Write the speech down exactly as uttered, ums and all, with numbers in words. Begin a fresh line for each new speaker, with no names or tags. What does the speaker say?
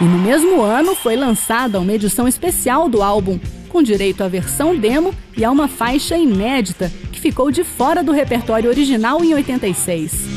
E no mesmo ano foi lançada uma edição especial do álbum, com direito à versão demo e a uma faixa inédita, que ficou de fora do repertório original em oitenta e seis.